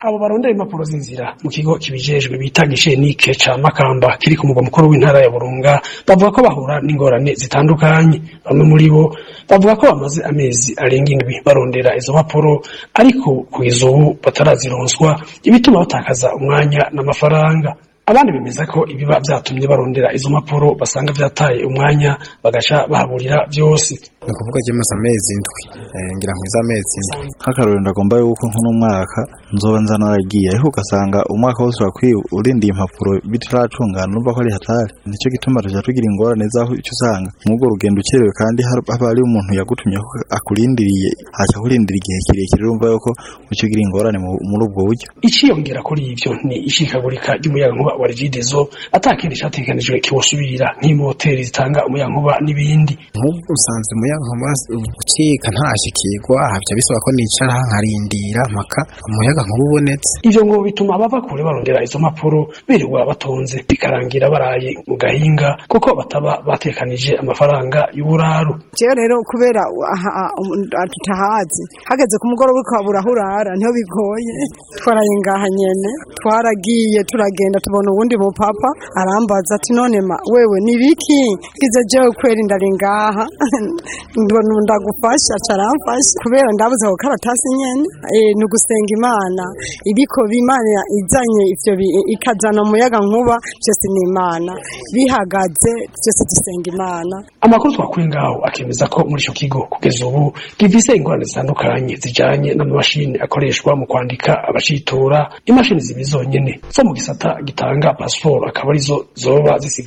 Abo barondera impapuro z'inzira mu kigo kibijejwe bita Gishenike ca Makamba kiri ku mugwa mukuru w'intara ya Burunga bavuga ko bahura n'ingorane zitandukanye. Bamwe muri bo bavuga ko bamaze amezi arenga 7 barondera izo mpapuro ariko kugeza ubu batarazironswa, ibituma batakaza umwanya n'amafaranga. Abandi bemeza ko ibiba vyatumye barondera izo mpapuro basanga vyataye umwanya bagaca bahaburira vyose. Ni kuvuga jemaze amezi 7 ngira nkwiza amezi 7 nk'akarorero ndagomba yuko nko n'umwaka nzoba nzanaragiye ariko ugasanga umwaka wose wakwiye urindiye impapuro bitaracungana numva ko ari hatari. Nico gituma tuja tugira ingorane zaho icyo usanga nk'ubwo rugendo ukerewe kandi haba ari umuntu yagutumye akurindiriye haca kurindira igihe kirekire urumva yuko uco gira ingorane muri ubwo buryo. Iciyongera kuri ivyo ni ishikagurika ry'umuyagankuba wa Regideso atakindi catekanijwe kiwusubirira nk'imoteri zitanga umuyagankuba n'ibindi. Nk'ubwo usanze umuyagankuba ucika ntashikirwa havya bisaba ko nicara nkarindira mpaka umuyagankuba ubonetse. Ivyo ngo bituma bava kure barondera izo mpapuro birirwa batonze bikarangira baraye mu gahinga kuko bataba batekanije amafaranga y'uburaru. Jewe rero kubera tutahazi hageze ku mugoroba ukabura hurara niho bigoye twaraye ngaha nyene twaragiye turagenda tubona ubundi mu papa arambaza ati none wewe nibiki kize jewe kweri ndari ngaha ndagufasha caramfasha kubera ndabuze ko karatasi nyene nugusenga Imana ibiko bimana izanye ivyo ikazana umuyaga nkuba byose ni Imana bihagaze byose dusenga Imana. Amakuru twakuye ngaho akemeza ko muri ico kigo kugeza ubu gifise ingorane zitandukanye zijanye n'amamashini akoreshwa mu kwandika abacitora. Imashini zibizonyene zo mu gisata gitanga passport akaba arizo zoba zisigaye